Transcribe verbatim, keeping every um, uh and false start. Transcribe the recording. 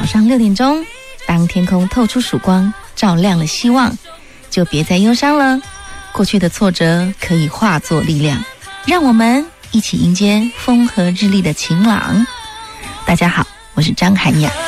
上六点钟，当天空透出曙光，照亮了希望，就别再忧伤了。过去的挫折可以化作力量，让我们一起迎接风和日丽的晴朗。大家好，我是张涵雅。